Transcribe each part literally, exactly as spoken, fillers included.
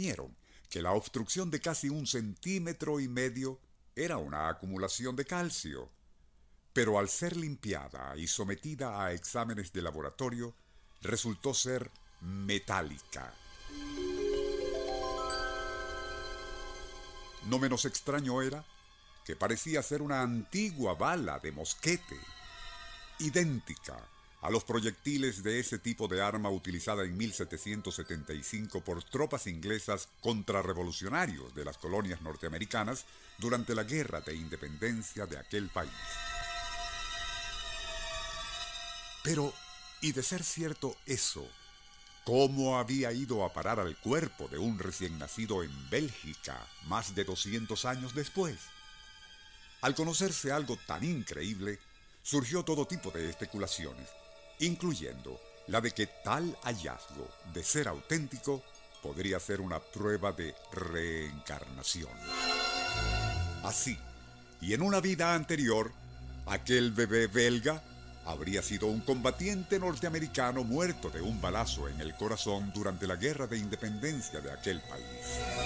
asumieron que la obstrucción de casi un centímetro y medio era una acumulación de calcio, pero al ser limpiada y sometida a exámenes de laboratorio, resultó ser metálica. No menos extraño era que parecía ser una antigua bala de mosquete, idéntica a los proyectiles de ese tipo de arma utilizada en mil setecientos setenta y cinco por tropas inglesas contrarrevolucionarios de las colonias norteamericanas durante la Guerra de Independencia de aquel país. Pero, y de ser cierto eso, ¿cómo había ido a parar al cuerpo de un recién nacido en Bélgica más de doscientos años después? Al conocerse algo tan increíble, surgió todo tipo de especulaciones, incluyendo la de que tal hallazgo, de ser auténtico, podría ser una prueba de reencarnación. Así, y en una vida anterior, aquel bebé belga habría sido un combatiente norteamericano muerto de un balazo en el corazón durante la Guerra de Independencia de aquel país.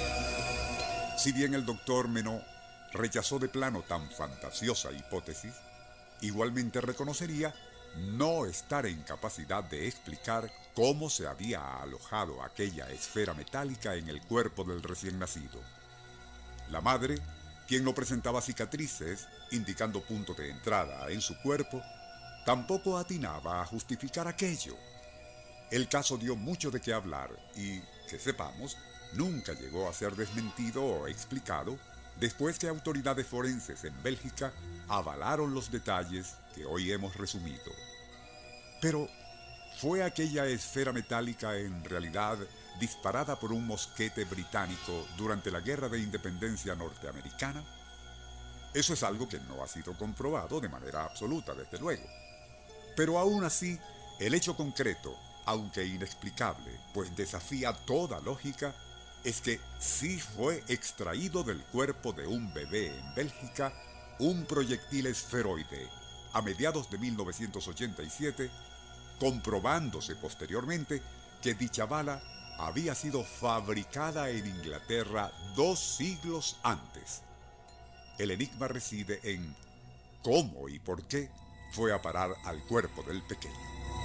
Si bien el doctor Menot rechazó de plano tan fantasiosa hipótesis, igualmente reconocería no estar en capacidad de explicar cómo se había alojado aquella esfera metálica en el cuerpo del recién nacido. La madre, quien no presentaba cicatrices, indicando punto de entrada en su cuerpo, tampoco atinaba a justificar aquello. El caso dio mucho de qué hablar y, que sepamos, nunca llegó a ser desmentido o explicado después que autoridades forenses en Bélgica avalaron los detalles que hoy hemos resumido. Pero, ¿fue aquella esfera metálica en realidad disparada por un mosquete británico durante la Guerra de Independencia norteamericana? Eso es algo que no ha sido comprobado de manera absoluta, desde luego. Pero aún así, el hecho concreto, aunque inexplicable, pues desafía toda lógica, es que sí fue extraído del cuerpo de un bebé en Bélgica un proyectil esferoide a mediados de mil novecientos ochenta y siete, comprobándose posteriormente que dicha bala había sido fabricada en Inglaterra dos siglos antes. El enigma reside en cómo y por qué fue a parar al cuerpo del pequeño.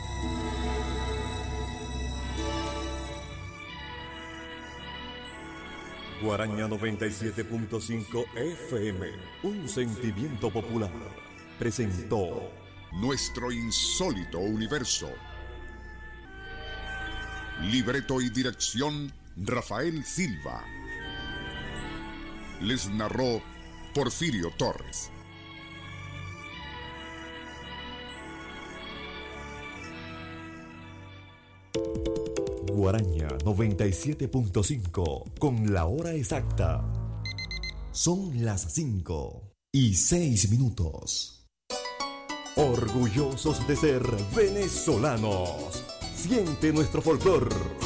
Guaraña noventa y siete punto cinco F M, un sentimiento popular, presentó Nuestro insólito universo. Libreto y dirección, Rafael Silva. Les narró Porfirio Torres. Guaraña noventa y siete punto cinco, con la hora exacta. Son las cinco y seis minutos. Orgullosos de ser venezolanos. Siente nuestro folclor.